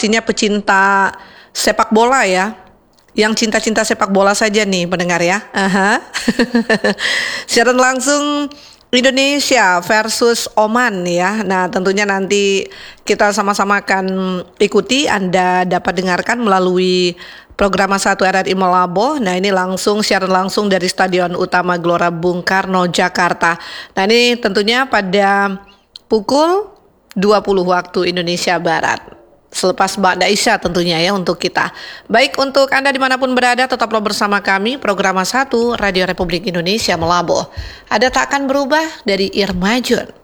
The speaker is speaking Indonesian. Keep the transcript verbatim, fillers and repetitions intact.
pastinya pecinta sepak bola ya. Yang cinta-cinta sepak bola saja nih pendengar ya. Aha. Siaran langsung Indonesia versus Oman ya. Nah tentunya nanti kita sama-sama akan ikuti. Anda dapat dengarkan melalui program satu R R I Malabo. Nah ini langsung siaran langsung dari Stadion Utama Gelora Bung Karno Jakarta. Nah ini tentunya pada pukul dua puluh waktu Indonesia Barat. Selepas Ba'da Isya tentunya ya untuk kita. Baik, untuk Anda dimanapun berada, tetaplah bersama kami. Program satu Radio Republik Indonesia Malabo. Ada tak akan berubah dari Irmajun.